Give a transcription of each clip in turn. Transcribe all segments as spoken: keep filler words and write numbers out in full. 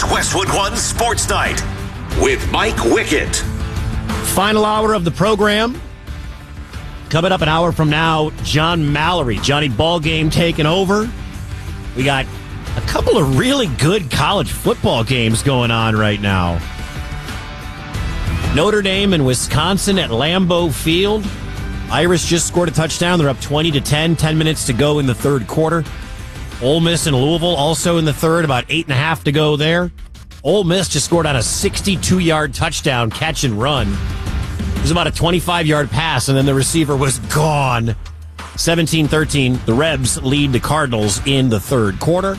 It's Westwood One Sports Night with Mike Wickett. Final hour of the program. Coming up an hour from now, John Mallory, Johnny Ballgame taking over. We got a couple of really good college football games going on right now. Notre Dame and Wisconsin at Lambeau Field. Irish just scored a touchdown. They're up twenty to ten. ten minutes to go in the third quarter. Ole Miss and Louisville also in the third. About eight and a half to go there. Ole Miss just scored on a sixty-two-yard touchdown catch and run. It was about a twenty-five-yard pass, and then the receiver was gone. seventeen thirteen. The Rebs lead the Cardinals in the third quarter.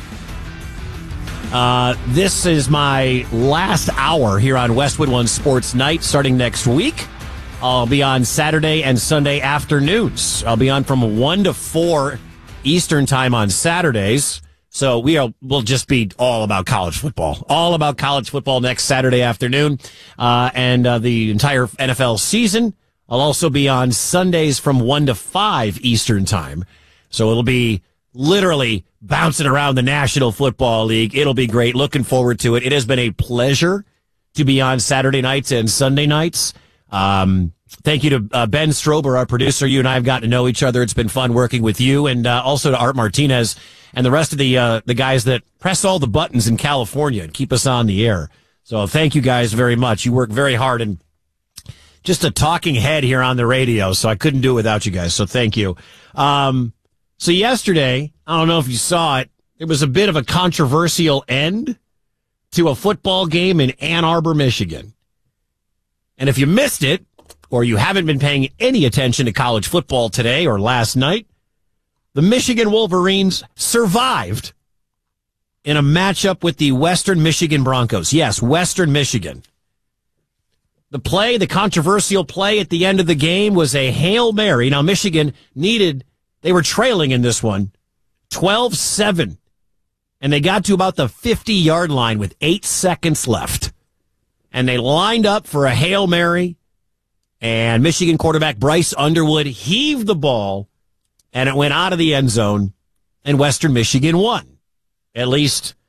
Uh, this is my last hour here on Westwood One Sports Night starting next week. I'll be on Saturday and Sunday afternoons. I'll be on from one to four Eastern time on Saturdays. So we are, will just be all about college football. All about college football next Saturday afternoon. Uh, and uh, the entire N F L season. I'll also be on Sundays from one to five Eastern time. So it'll be literally bouncing around the National Football League. It'll be great. Looking forward to it. It has been a pleasure to be on Saturday nights and Sunday nights. Um, thank you to uh, Ben Strober, our producer. You and I have gotten to know each other. It's been fun working with you, and uh, also to Art Martinez and the rest of the uh, the guys that press all the buttons in California and keep us on the air. So thank you guys very much. You work very hard, and just a talking head here on the radio, so I couldn't do it without you guys. So thank you. Um, so yesterday, I don't know if you saw it, it was a bit of a controversial end to a football game in Ann Arbor, Michigan. And if you missed it, or you haven't been paying any attention to college football today or last night, the Michigan Wolverines survived in a matchup with the Western Michigan Broncos. Yes, Western Michigan. The play, the controversial play at the end of the game was a Hail Mary. Now, Michigan needed, they were trailing in this one, twelve seven. And they got to about the fifty-yard line with eight seconds left. And they lined up for a Hail Mary. And Michigan quarterback Bryce Underwood heaved the ball. And it went out of the end zone. And Western Michigan won. At least